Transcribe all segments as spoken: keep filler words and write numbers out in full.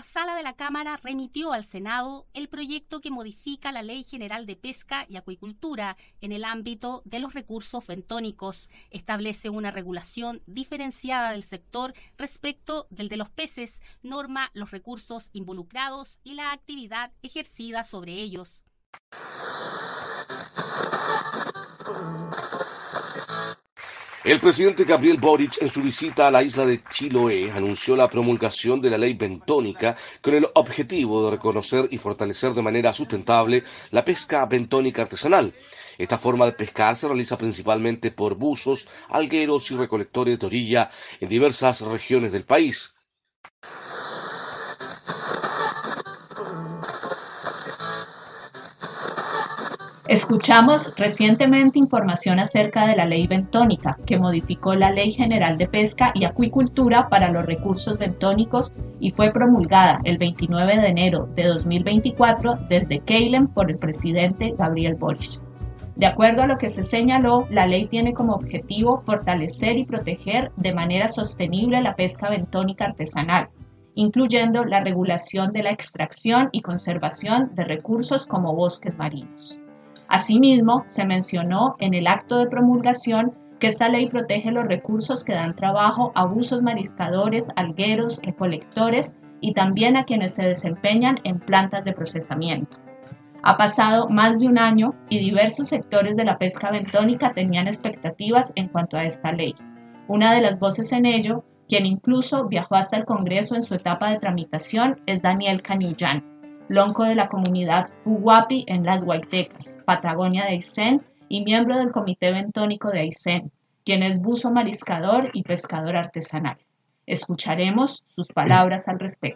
sala de la Cámara remitió al Senado el proyecto que modifica la Ley General de Pesca y Acuicultura en el ámbito de los recursos bentónicos. Establece una regulación diferenciada del sector respecto del de los peces, norma los recursos involucrados y la actividad ejercida sobre ellos. El presidente Gabriel Boric, en su visita a la isla de Chiloé, anunció la promulgación de la ley bentónica con el objetivo de reconocer y fortalecer de manera sustentable la pesca bentónica artesanal. Esta forma de pescar se realiza principalmente por buzos, algueros y recolectores de orilla en diversas regiones del país. Escuchamos recientemente información acerca de la ley bentónica, que modificó la Ley General de Pesca y Acuicultura para los recursos bentónicos y fue promulgada el veintinueve de enero de dos mil veinticuatro desde Keilen por el presidente Gabriel Boric. De acuerdo a lo que se señaló, la ley tiene como objetivo fortalecer y proteger de manera sostenible la pesca bentónica artesanal, incluyendo la regulación de la extracción y conservación de recursos como bosques marinos. Asimismo, se mencionó en el acto de promulgación que esta ley protege los recursos que dan trabajo a buzos mariscadores, algueros, recolectores y también a quienes se desempeñan en plantas de procesamiento. Ha pasado más de un año y diversos sectores de la pesca bentónica tenían expectativas en cuanto a esta ley. Una de las voces en ello, quien incluso viajó hasta el Congreso en su etapa de tramitación, es Daniel Cañullán, lonco de la comunidad Puguapi en Las Guaitecas, Patagonia de Aysén, y miembro del Comité Bentónico de Aysén, quien es buzo mariscador y pescador artesanal. Escucharemos sus palabras al respecto.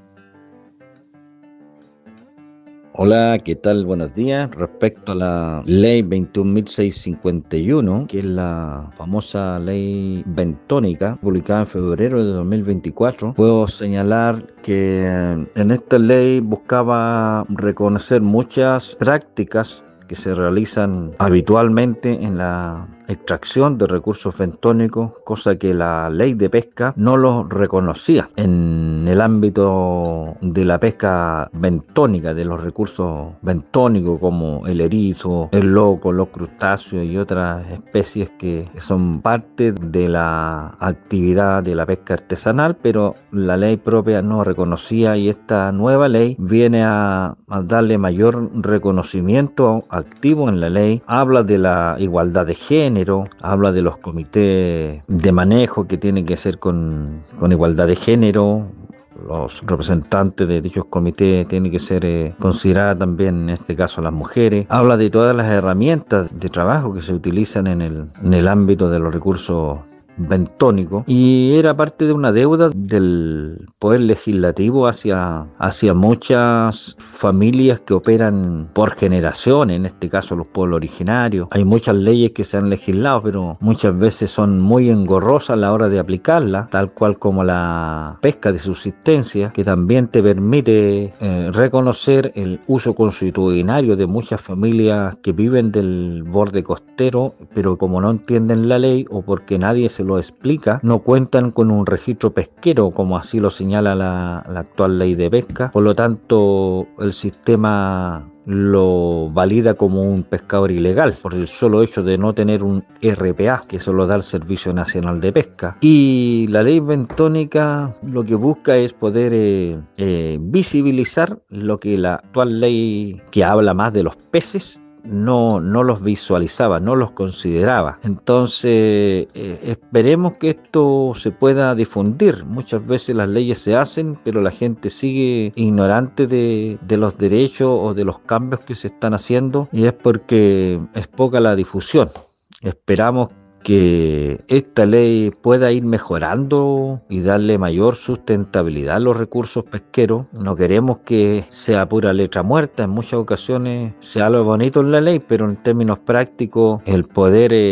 Hola, ¿qué tal? Buenos días. Respecto a la ley veintiún mil seiscientos cincuenta y uno, que es la famosa ley bentónica, publicada en febrero de dos mil veinticuatro, puedo señalar que en esta ley buscaba reconocer muchas prácticas que se realizan habitualmente en la extracción de recursos bentónicos, cosa que la ley de pesca no los reconocía. En el ámbito de la pesca bentónica, de los recursos bentónicos como el erizo, el loco, los crustáceos y otras especies que son parte de la actividad de la pesca artesanal, pero la ley propia no reconocía, y esta nueva ley viene a, a darle mayor reconocimiento activo en la ley. Habla de la igualdad de género, habla de los comités de manejo que tienen que ser con, con igualdad de género. Los representantes de dichos comités tienen que ser eh, consideradas también, en este caso, las mujeres. Habla de todas las herramientas de trabajo que se utilizan en el, en el ámbito de los recursos bentónico, y era parte de una deuda del poder legislativo hacia, hacia muchas familias que operan por generaciones, en este caso los pueblos originarios. Hay muchas leyes que se han legislado, pero muchas veces son muy engorrosas a la hora de aplicarlas, tal cual como la pesca de subsistencia, que también te permite eh, reconocer el uso consuetudinario de muchas familias que viven del borde costero, pero como no entienden la ley o porque nadie se lo explica, no cuentan con un registro pesquero, como así lo señala la, la actual ley de pesca. Por lo tanto, el sistema lo valida como un pescador ilegal por el solo hecho de no tener un R P A, que eso lo da el Servicio Nacional de Pesca. Y la ley bentónica lo que busca es poder eh, eh, visibilizar lo que la actual ley, que habla más de los peces, no, no los visualizaba, no los consideraba. Entonces eh, esperemos que esto se pueda difundir. Muchas veces las leyes se hacen, pero la gente sigue ignorante de, de los derechos o de los cambios que se están haciendo, y es porque es poca la difusión. Esperamos que esta ley pueda ir mejorando y darle mayor sustentabilidad a los recursos pesqueros. No queremos que sea pura letra muerta. En muchas ocasiones se habla bonito en la ley, pero en términos prácticos el poder eh,